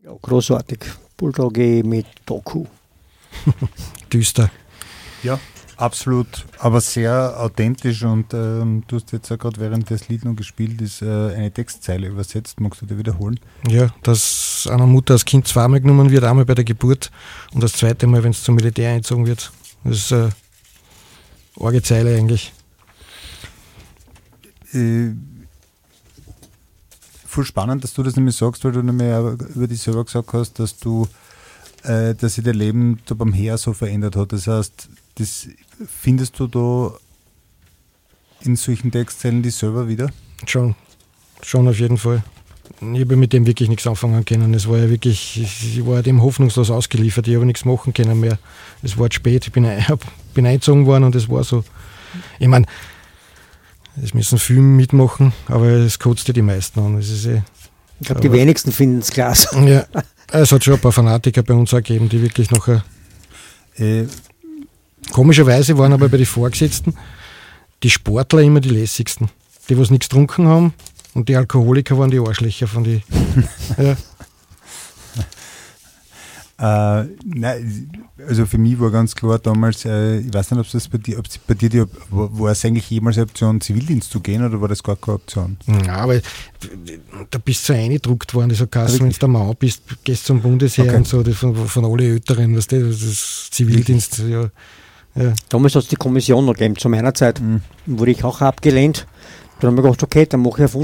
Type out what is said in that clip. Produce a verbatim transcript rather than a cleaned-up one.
Ja, großartig. Bulldog mit Doku. Düster. Ja, absolut, aber sehr authentisch und ähm, du hast jetzt auch gerade während das Lied noch gespielt, ist äh, eine Textzeile übersetzt. Magst du dir wiederholen? Ja, dass einer Mutter das Kind zweimal genommen wird, einmal bei der Geburt und das zweite Mal, wenn es zum Militär eingezogen wird. Das ist eine arge Zeile eigentlich. Äh, voll spannend, dass du das nämlich sagst, weil du nämlich über dich selber gesagt hast, dass du äh, dass sich dein Leben da beim Heer so verändert hat. Das heißt, das findest du da in solchen Textzeilen dich selber wieder? Schon, schon auf jeden Fall. Ich habe mit dem wirklich nichts anfangen können. Es war ja wirklich, ich war dem hoffnungslos ausgeliefert. Ich habe nichts machen können mehr. Es war zu spät. Ich bin, ein, bin eingezogen worden und es war so. Ich meine, es müssen viele mitmachen, aber es kotzt ja die meisten an. Es ist eh, ich glaube, die wenigsten finden es klasse. Ja, es hat schon ein paar Fanatiker bei uns auch gegeben, die wirklich nachher. Äh, komischerweise waren aber bei den Vorgesetzten die Sportler immer die lässigsten. Die, was nichts getrunken haben, und die Alkoholiker waren die Arschlöcher von die. Ja. Äh, nein, also für mich war ganz klar damals, äh, ich weiß nicht, ob das bei dir, ob bei dir die, war es eigentlich jemals eine Option, Zivildienst zu gehen, oder war das gar keine Option? Ja, aber da bist du so eingedruckt worden, das hat geheißen, wenn du der Mann bist, gehst zum Bundesheer, okay. Und so, das von, von alle Älteren, weißt du, das ist Zivildienst, ja. Ja. Damals hat es die Kommission noch gegeben, zu meiner Zeit, mhm. wurde ich auch abgelehnt. Dann haben wir gedacht, okay, dann mache ich auf